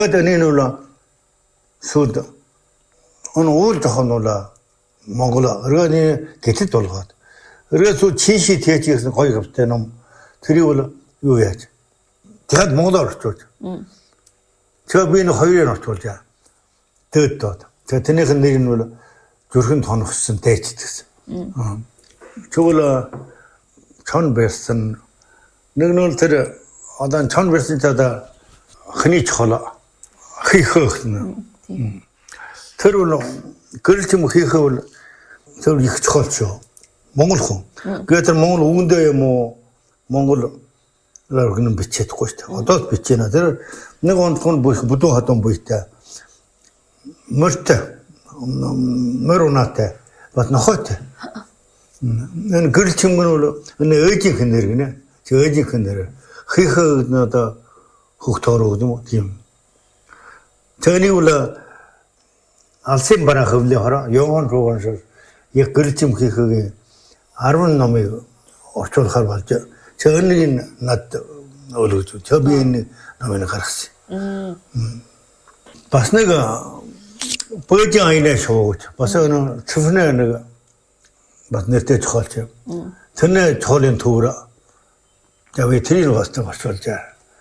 그때는 수도 어느 오늘 저하노라 몽골아 그러니 개체 돌고 그래서 진시 대지에서 거기 갈 때는 드리올 요야지 제가 몽골을 줬죠 저 비는 허위를 줬자 더더 저 전에서 내린 걸 조금 더 넣었은 대지됐어 저걸 천베슨 능을 들어 어떤 천베슨 자다 흔히 쳐라 희허는 들어로 그렇지 뭐 희허를 저 이거 쳐죠 몽골콩 그랬더니 몽골 운대에 뭐 몽골 그는 비치 듣고 있다 어떤 비치나 들 내가 온 뭐 부도 하던 뭐 있다 멋대 머로나테 맞나 호테 난 그렇지 뭐로 내 의지 근데네 저 의지 근데 희허나다 훅터로도 뭐 팀 저니 올라 알셈 바라 hovle 하라 요한 로건서 이 그렇지 뭐 그게 아론 놈이 어쩔 할발죠 저는 낫 어르죠 저비는 놈이 가르치 바스네가 버지 아이네 쇼죠 바스는 추분에 내가 맞는데 좋았죠 전에 저는 도라 저기 트리로 갔다 왔었죠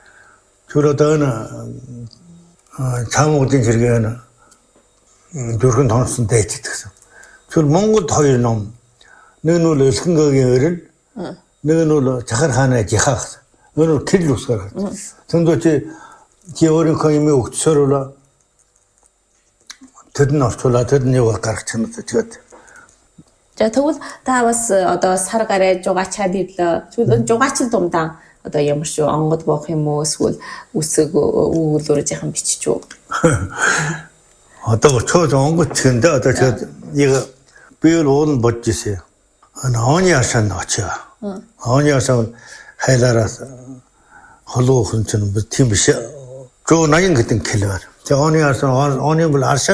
주로다는 자모든 저기는 조금 더 쓴 대지듯어 저 몽골 토일 놈 너는 생각을 너는 자갈 하나 지하 너는 길로서 전도체 기어는 거의 뭐 서로라 듣는 없어라 듣는 요가 가르치는 저 자, тэгвэл та бас одоо сар гараа жугачаад ирлээ. Тэгвэл жугач думдаа одоо ямар шүү онгод боох юм уу эсвэл үсэг үүлүүржийнхэн бичиж үү? 어떤 초조 옹고 친데 어떤 저 이거 비율 오는 멋지세요. 아니야선 넣죠. 아니야선 해달아서 홀로 흔치는 팀이셔. 저 나인 같은 킬러. 저 아니야선 아니를 알셔